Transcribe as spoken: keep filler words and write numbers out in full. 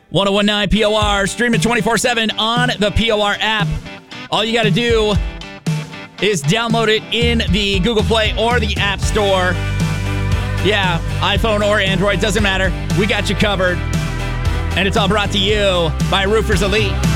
ten nineteen P O R, streaming twenty-four seven on the P O R app. All you got to do is download it in the Google Play or the App Store. Yeah, iPhone or Android, doesn't matter. We got you covered. And it's all brought to you by Roofers Elite.